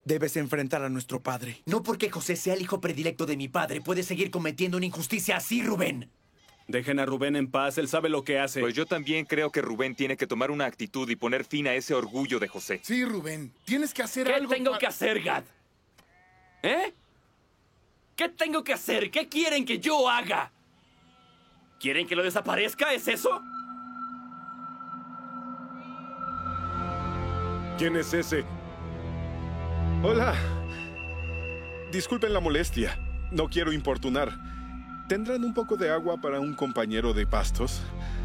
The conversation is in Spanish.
Debes enfrentar a nuestro padre. No porque José sea el hijo predilecto de mi padre puede seguir cometiendo una injusticia así, Rubén. Dejen a Rubén en paz, él sabe lo que hace. Pues yo también creo que Rubén tiene que tomar una actitud y poner fin a ese orgullo de José. Sí, Rubén, tienes que hacer ¿Qué algo. tengo que hacer, Gad? ¿Eh? ¿Qué tengo que hacer? ¿Qué quieren que yo haga? ¿Quieren que lo desaparezca? ¿Es eso? ¿Quién es ese? Hola. Disculpen la molestia. No quiero importunar. ¿Tendrán un poco de agua para un compañero de pastos?